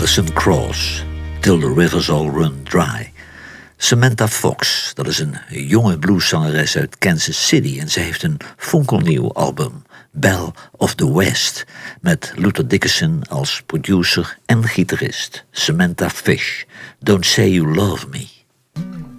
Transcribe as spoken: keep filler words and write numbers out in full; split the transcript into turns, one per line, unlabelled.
Alison Krauss, Till the Rivers All Run Dry. Samantha Fox, dat is een jonge blueszangeres uit Kansas City en ze heeft een fonkelnieuw album, Belle of the West, met Luther Dickinson als producer en gitarist. Samantha Fish, Don't Say You Love Me.